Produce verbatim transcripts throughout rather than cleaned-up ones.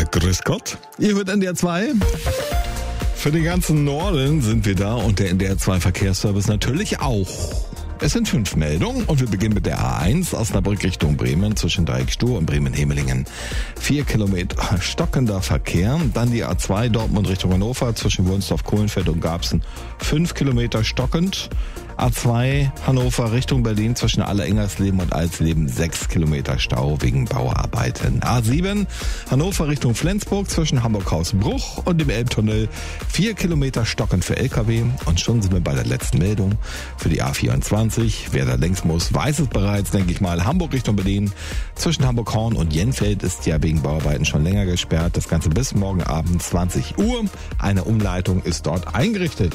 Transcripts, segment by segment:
grüß Gott. Ihr hört N D R zwei. Für den ganzen Norden sind wir da und der N D R zwei Verkehrsservice natürlich auch. Es sind fünf Meldungen und wir beginnen mit der A eins Osnabrück Richtung Bremen zwischen Dreieckstuhl und Bremen-Hemelingen. Vier Kilometer stockender Verkehr. Dann die A zwei Dortmund Richtung Hannover zwischen Wunsdorf, Kohlenfeld und Garbsen. Fünf Kilometer stockend. A zwei Hannover Richtung Berlin zwischen Aller-Ingersleben und Alsleben. Sechs Kilometer Stau wegen Bauarbeiten. A sieben Hannover Richtung Flensburg zwischen Hamburg-Hausbruch und dem Elbtunnel. Vier Kilometer stockend für L K W. Und schon sind wir bei der letzten Meldung für die A vierundzwanzig. Wer da längs muss, weiß es bereits, denke ich mal. Hamburg Richtung Berlin zwischen Hamburg-Horn und Jenfeld ist ja wegen Bauarbeiten schon länger gesperrt. Das Ganze bis morgen Abend zwanzig Uhr. Eine Umleitung ist dort eingerichtet.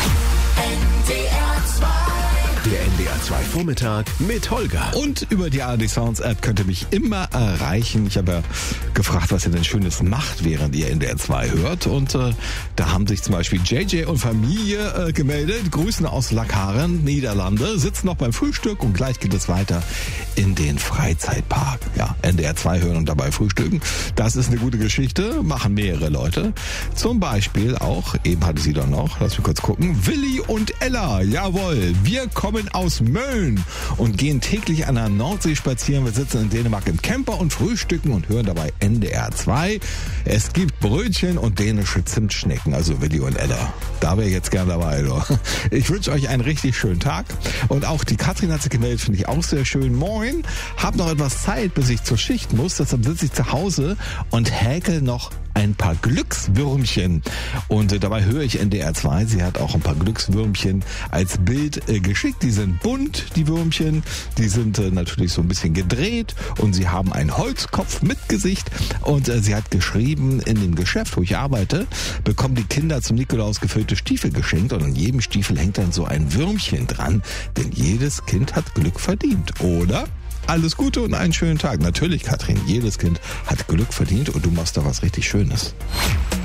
Der N D R zwei Vormittag mit Holger. Und über die A R D Sounds App könnt ihr mich immer erreichen. Ich habe ja gefragt, was ihr denn Schönes macht, während ihr N D R zwei hört. Und äh, da haben sich zum Beispiel J J und Familie äh, gemeldet. Grüßen aus Lakaren, Niederlande. Sitzen noch beim Frühstück und gleich geht es weiter in den Freizeitpark. Ja, N D R zwei hören und dabei frühstücken. Das ist eine gute Geschichte. Machen mehrere Leute. Zum Beispiel auch, eben hatte sie doch noch, lass mich kurz gucken, Willi und Ella. Jawohl, wir kommen aus Mölln und gehen täglich an der Nordsee spazieren. Wir sitzen in Dänemark im Camper und frühstücken und hören dabei N D R zwei. Es gibt Brötchen und dänische Zimtschnecken, also Willi und Ella. Da wäre ich jetzt gern dabei. Doch. Ich wünsche euch einen richtig schönen Tag. Und auch die Katrin hat sich gemeldet, finde ich auch sehr schön. Moin, hab noch etwas Zeit, bis ich zur Schicht muss. Deshalb sitze ich zu Hause und häkel noch ein paar Glückswürmchen. Und äh, dabei höre ich N D R zwei. Sie hat auch ein paar Glückswürmchen als Bild äh, geschickt. Die sind bunt, die Würmchen. Die sind äh, natürlich so ein bisschen gedreht. Und sie haben einen Holzkopf mit Gesicht. Und äh, sie hat geschrieben, in dem Geschäft, wo ich arbeite, bekommen die Kinder zum Nikolaus gefüllte Stiefel geschenkt. Und an jedem Stiefel hängt dann so ein Würmchen dran. Denn jedes Kind hat Glück verdient, oder? Alles Gute und einen schönen Tag. Natürlich, Katrin, jedes Kind hat Glück verdient und du machst da was richtig Schönes.